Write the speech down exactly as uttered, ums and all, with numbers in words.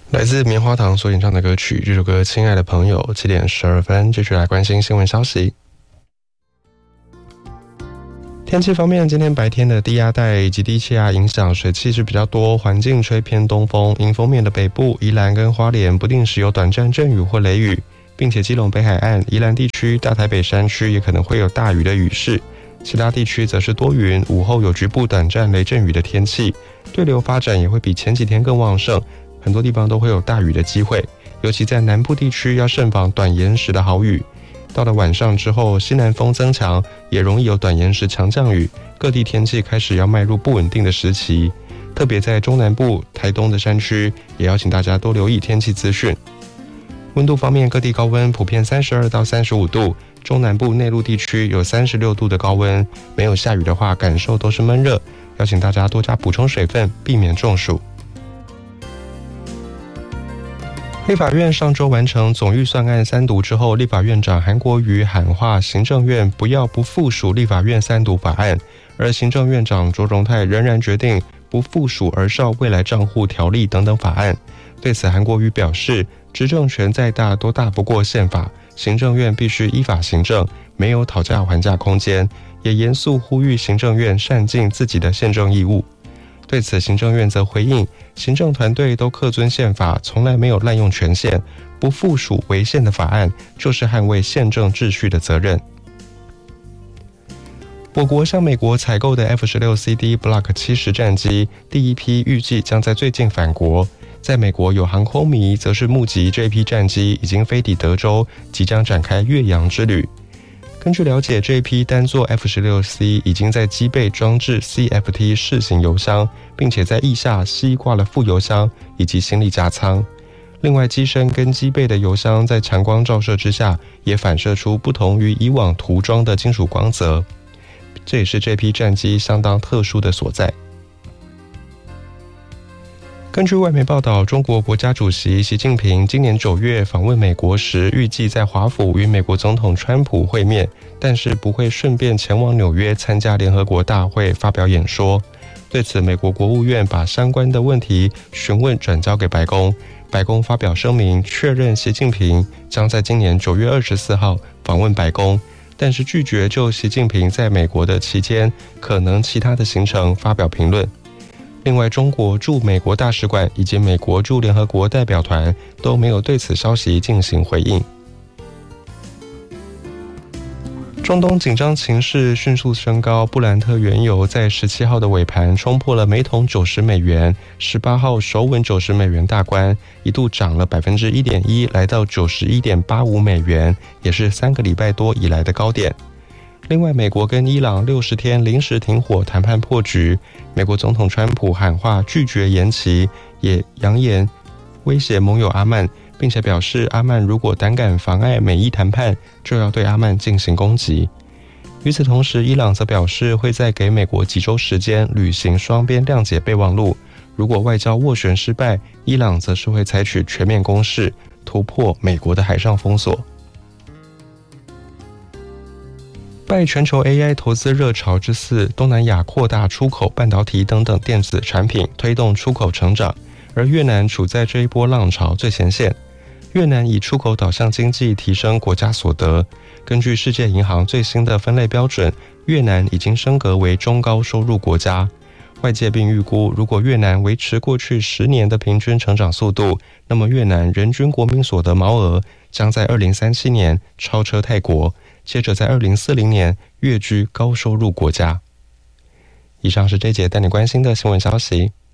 来自棉花糖所演唱的歌曲，这首歌《亲爱的朋友》。七点十二分，继续来关心新闻消息。天气方面，今天白天的低压带以及低气压影响，水汽是比较多，环境吹偏东风。迎风面的北部、宜兰跟花莲不定时有短暂阵雨或雷雨，并且基隆北海岸、宜兰地区、大台北山区也可能会有大雨的雨势。其他地区则是多云，午后有局部短暂雷阵雨的天气，对流发展也会比前几天更旺盛，很多地方都会有大雨的机会，尤其在南部地区要慎防短延时的豪雨。到了晚上之后，西南风增强，也容易有短延时强降雨，各地天气开始要迈入不稳定的时期。特别在中南部、台东的山区，也邀请大家多留意天气资讯。温度方面，各地高温普遍三十二到三十五度，中南部内陆地区有三十六度的高温，没有下雨的话，感受都是闷热，邀请大家多加补充水分，避免中暑。立法院上周完成总预算案三读之后，立法院长韩国瑜喊话行政院不要不附属立法院三读法案，而行政院长卓荣泰仍然决定不附属儿少未来账户条例等等法案。对此，韩国瑜表示，执政权再大都大不过宪法，行政院必须依法行政，没有讨价还价空间，也严肃呼吁行政院善尽自己的宪政义务。对此，行政院则回应，行政团队都恪遵宪法，从来没有滥用权限，不附属违宪的法案就是捍卫宪政秩序的责任。我国向美国采购的 F 十六 C D Block 七十战机第一批预计将在最近返国，在美国有航空迷则是目击这批战机已经飞抵德州，即将展开越洋之旅。根据了解，这一批单座 F 十六 C 已经在机背装置 C F T 适型油箱，并且在翼下吸挂了副油箱以及行李架舱。另外，机身跟机背的油箱在强光照射之下，也反射出不同于以往涂装的金属光泽，这也是这批战机相当特殊的所在。根据外媒报道，中国国家主席习近平今年九月访问美国时，预计在华府与美国总统川普会面，但是不会顺便前往纽约参加联合国大会发表演说。对此，美国国务院把相关的问题询问转交给白宫，白宫发表声明确认习近平将在今年九月二十四号访问白宫，但是拒绝就习近平在美国的期间可能其他的行程发表评论。另外，中国驻美国大使馆以及美国驻联合国代表团都没有对此消息进行回应。中东紧张情势迅速升高，布兰特原油在十七号的尾盘冲破了每桶九十美元，十八号首稳九十美元大关，一度涨了 百分之一点一， 来到 九十一点八五美元，也是三个礼拜多以来的高点。另外，美国跟伊朗六十天临时停火谈判破局，美国总统川普喊话拒绝延期，也扬言威胁盟友阿曼，并且表示阿曼如果胆敢妨碍美伊谈判，就要对阿曼进行攻击。与此同时，伊朗则表示会再给美国几周时间履行双边谅解备忘录，如果外交斡旋失败，伊朗则是会采取全面攻势，突破美国的海上封锁。拜全球 A I 投资热潮之赐，东南亚扩大出口半导体等等电子产品，推动出口成长，而越南处在这一波浪潮最前线。越南以出口导向经济提升国家所得。根据世界银行最新的分类标准，越南已经升格为中高收入国家。外界并预估，如果越南维持过去十年的平均成长速度，那么越南人均国民所得毛额将在二零三七年超车泰国，接着在二零四零年跃居高收入国家。以上是这节带你关心的新闻消息。